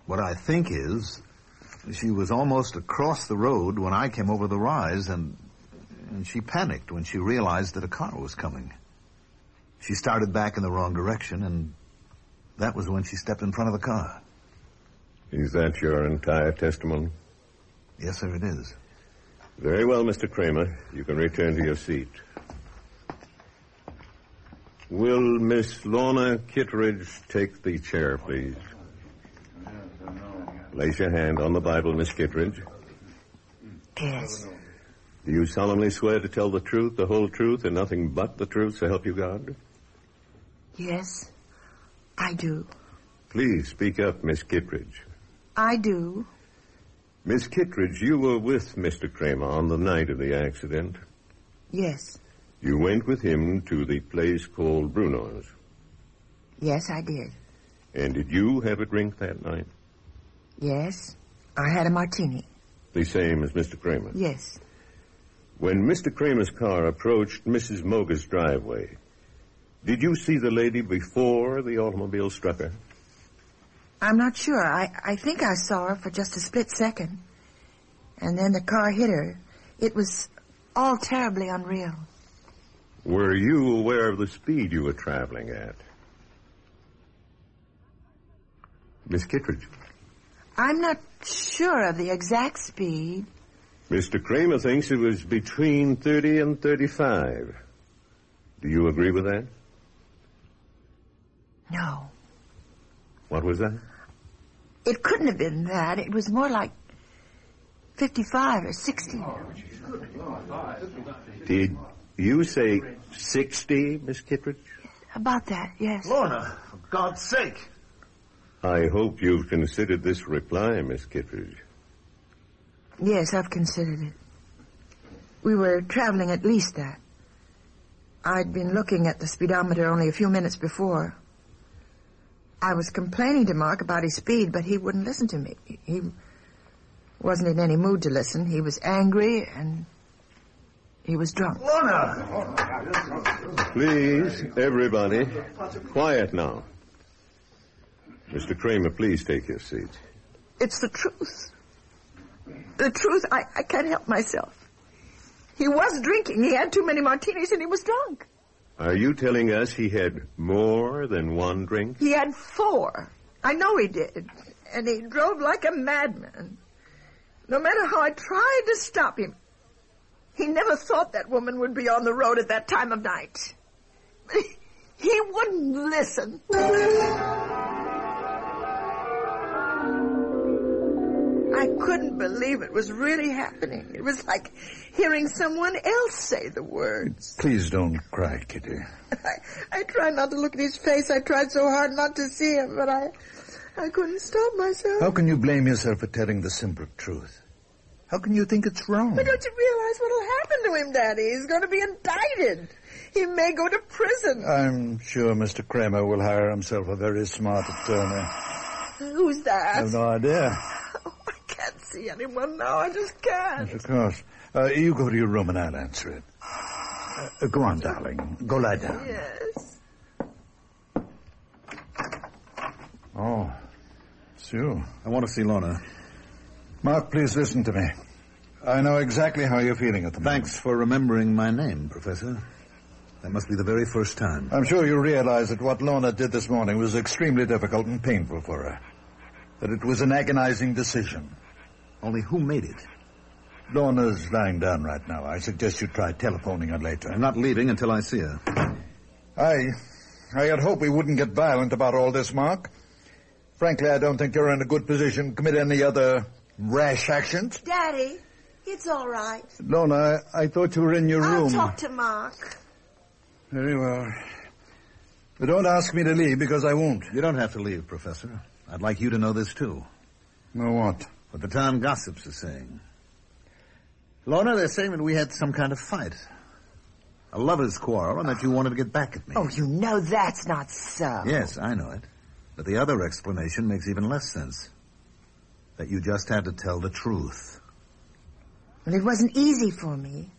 What I think is, she was almost across the road when I came over the rise, and she panicked when she realized that a car was coming. She started back in the wrong direction, and that was when she stepped in front of the car. Is that your entire testimony? Yes, sir, it is. Very well, Mr. Kramer. You can return to your seat. Will Miss Lorna Kittredge take the chair, please? Place your hand on the Bible, Miss Kittredge. Yes. Do you solemnly swear to tell the truth, the whole truth, and nothing but the truth, so help you God? Yes, I do. Please speak up, Miss Kittredge. I do. Miss Kittredge, you were with Mr. Kramer on the night of the accident. Yes. You went with him to the place called Bruno's. Yes, I did. And did you have a drink that night? Yes, I had a martini. The same as Mr. Kramer? Yes. When Mr. Kramer's car approached Mrs. Moger's driveway, did you see the lady before the automobile struck her? I'm not sure. I think I saw her for just a split second. And then the car hit her. It was all terribly unreal. Were you aware of the speed you were traveling at? Miss Kittredge? I'm not sure of the exact speed. Mr. Kramer thinks it was between 30 and 35. Do you agree with that? No. What was that? It couldn't have been that. It was more like 55 or 60. Did you say 60, Miss Kittredge? About that, yes. Lorna, for God's sake. I hope you've considered this reply, Miss Kittredge. Yes, I've considered it. We were traveling at least that. I'd been looking at the speedometer only a few minutes before. I was complaining to Mark about his speed, but he wouldn't listen to me. He wasn't in any mood to listen. He was angry, and he was drunk. Lorna! Please, everybody, quiet now. Mr. Kramer, please take your seat. It's the truth. The truth, I can't help myself. He was drinking. He had too many martinis, and he was drunk. Are you telling us he had more than one drink? He had 4. I know he did. And he drove like a madman. No matter how I tried to stop him, he never thought that woman would be on the road at that time of night. He wouldn't listen. I couldn't believe it was really happening. It was like hearing someone else say the words. Please don't cry, Kitty. I tried not to look at his face. I tried so hard not to see him, but I couldn't stop myself. How can you blame yourself for telling the simple truth? How can you think it's wrong? But don't you realize what'll happen to him, Daddy? He's going to be indicted. He may go to prison. I'm sure Mr. Kramer will hire himself a very smart attorney. Who's that? I have no idea. Oh, I can't see anyone now. I just can't. Yes, of course. You go to your room and I'll answer it. Go on, darling. Go lie down. Yes. Oh, it's you. I want to see Lorna. Mark, please listen to me. I know exactly how you're feeling at the moment. Thanks for remembering my name, Professor. That must be the very first time. I'm sure you realize that what Lorna did this morning was extremely difficult and painful for her. That it was an agonizing decision. Only who made it? Lorna's lying down right now. I suggest you try telephoning her later. I'm not leaving until I see her. I had hoped we wouldn't get violent about all this, Mark. Frankly, I don't think you're in a good position to commit any other rash actions. Daddy, it's all right. Lorna, I thought you were in your room. I'll talk to Mark. Very well. But don't ask me to leave, because I won't. You don't have to leave, Professor. I'd like you to know this, too. Know what? What the town gossips are saying. Lorna, they're saying that we had some kind of fight. A lover's quarrel, and that you wanted to get back at me. Oh, you know that's not so. Yes, I know it. But the other explanation makes even less sense. That you just had to tell the truth. Well, it wasn't easy for me.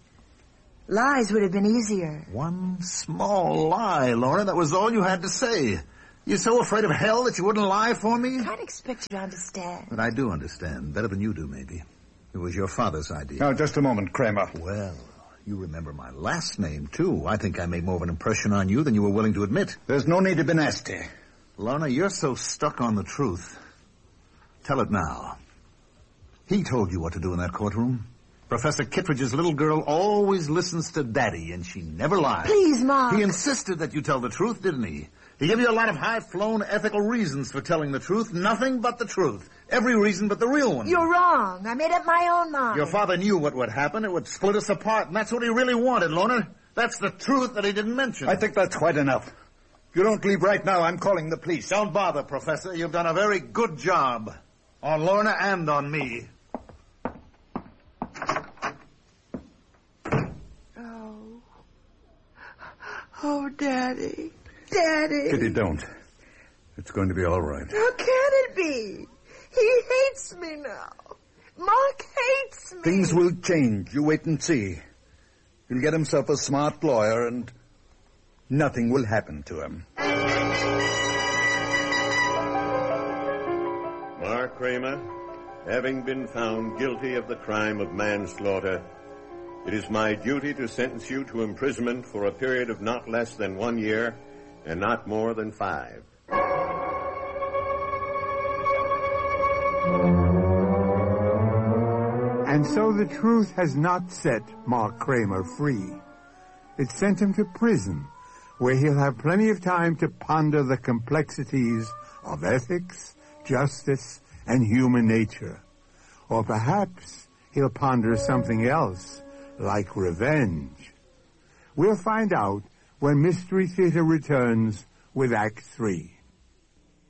Lies would have been easier. One small lie, Lorna. That was all you had to say. You're so afraid of hell that you wouldn't lie for me? I can't expect you to understand. But I do understand. Better than you do, maybe. It was your father's idea. Now, just a moment, Kramer. Well, you remember my last name, too. I think I made more of an impression on you than you were willing to admit. There's no need to be nasty. Lorna, you're so stuck on the truth. Tell it now. He told you what to do in that courtroom. Professor Kittredge's little girl always listens to Daddy, and she never lies. Please, Mark. He insisted that you tell the truth, didn't he? He gave you a lot of high-flown ethical reasons for telling the truth. Nothing but the truth. Every reason but the real one. You're wrong. I made up my own mind. Your father knew what would happen. It would split us apart, and that's what he really wanted, Lorna. That's the truth that he didn't mention. I think that's quite enough. If you don't leave right now, I'm calling the police. Don't bother, Professor. You've done a very good job. On Lorna and on me. Oh, Daddy. Daddy. Kitty, don't. It's going to be all right. How can it be? He hates me now. Mark hates me. Things will change. You wait and see. He'll get himself a smart lawyer and nothing will happen to him. Mark Kramer, having been found guilty of the crime of manslaughter, it is my duty to sentence you to imprisonment for a period of not less than 1 year and not more than 5. And so the truth has not set Mark Kramer free. It sent him to prison, where he'll have plenty of time to ponder the complexities of ethics, justice, and human nature. Or perhaps he'll ponder something else, like revenge. We'll find out when Mystery Theater returns with Act 3.